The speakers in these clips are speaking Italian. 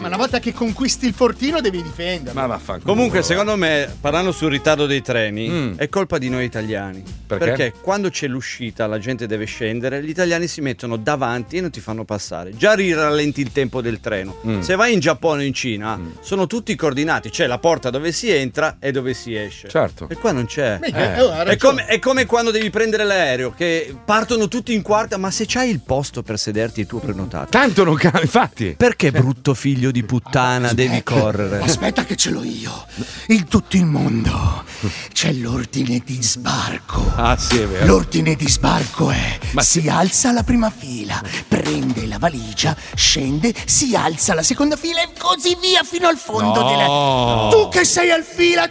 ma una volta che conquisti il fortino devi difenderlo. Ma vaffanculo. Comunque, secondo me, parlando sul ritardo dei treni, è colpa di noi italiani. Perché quando c'è l'uscita, la gente deve scendere, gli italiani si mettono davanti e non ti fanno passare. Già rallenti il tempo del treno. Se vai in Giappone o in Cina, sono tutti coordinati. C'è la porta dove si entra e dove si esce. Certo. E qua non c'è. È come quando devi prendere l'aereo, che partono tutti in quarta, ma se c'hai il posto per sederti il tuo prenotato. Tanto non cambia, infatti. Perché brutto figlio di puttana devi correre? Aspetta che ce l'ho io. In tutto il mondo c'è l'ordine di sbarco. Ah, sì, è vero. L'ordine di sbarco è: si alza la prima fila, prende la valigia, scende, si alza la seconda fila e così via fino al fondo della... Tu che sei al fila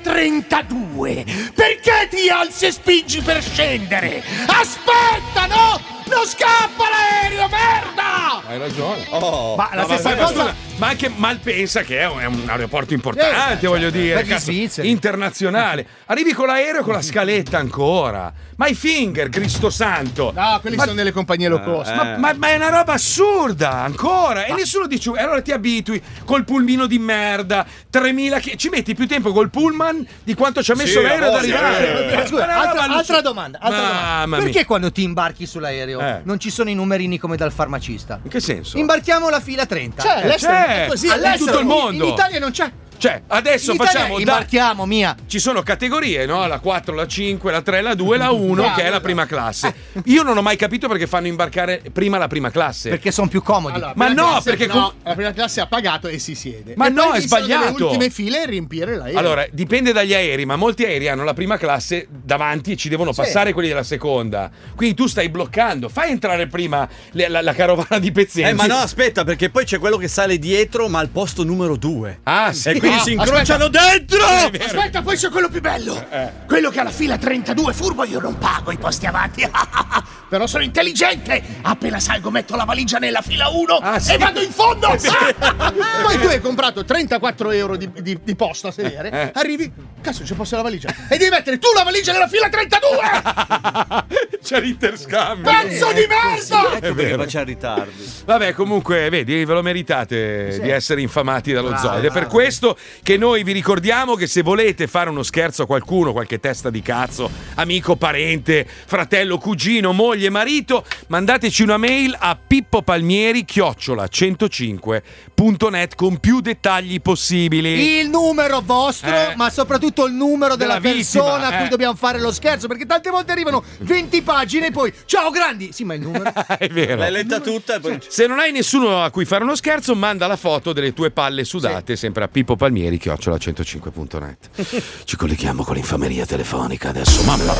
32, perché ti alzi e spingi per scendere? Aspetta, no! Non scappa l'aereo, merda! Hai ragione. Ma la stessa cosa. Ma anche Malpensa, che è un aeroporto importante, voglio dire, internazionale. Arrivi con l'aereo e con la scaletta ancora. Ma i Finger, Cristo santo. No, quelli sono delle compagnie low cost. Ma è una roba assurda, ancora. E nessuno dice, allora ti abitui col pulmino di merda, 3000 ci metti più tempo col pullman di quanto ci ha messo l'aereo ad arrivare. Scusa, altra domanda. Perché quando ti imbarchi sull'aereo non ci sono i numerini come dal farmacista? In che senso? Imbarchiamo la fila 30. C'è così, in tutto il mondo. In Italia non c'è. Cioè, adesso facciamo imbarchiamo, Mia. Ci sono categorie, no? La 4, la 5, la 3, la 2, la 1, che è la prima classe. Io non ho mai capito perché fanno imbarcare prima la prima classe. Perché sono più comodi. Allora, ma no, perché la prima classe ha pagato e si siede. Ma e no, poi è sbagliato. Le ultime file e riempire l'aereo. Allora, dipende dagli aerei, ma molti aerei hanno la prima classe davanti e ci devono passare quelli della seconda. Quindi tu stai bloccando. Fai entrare prima la carovana di pezzenti. Ma no, aspetta, perché poi c'è quello che sale dietro, ma al posto numero 2. Ah, sì. E quindi si incrociano dentro! Aspetta, poi c'è quello più bello. Quello che ha la fila 32, furbo, io non pago i posti avanti. Però sono intelligente. Appena salgo metto la valigia nella fila 1 e vado in fondo. Poi tu hai comprato 34 euro di posto a sedere. Arrivi, cazzo, c'è posto la valigia. E devi mettere tu la valigia nella fila 32. C'è l'interscambio. Pezzo di merda! Ecco perché faccia ritardi. Vabbè, comunque, vedi, ve lo meritate di essere infamati dallo zoo. Ed è per questo che noi vi ricordiamo che se volete fare uno scherzo a qualcuno, qualche testa di cazzo, amico, parente, fratello, cugino, moglie, marito, mandateci una mail a pippopalmieri@105.net con più dettagli possibili. Il numero vostro, ma soprattutto il numero della persona a cui dobbiamo fare lo scherzo, perché tante volte arrivano 20 pagine e poi ciao grandi. Sì, ma il numero è vero. L'hai letta tutta e poi... Se non hai nessuno a cui fare uno scherzo, manda la foto delle tue palle sudate sempre a pippopalmieri@105.net. Ci colleghiamo con l'infameria telefonica adesso, mamma.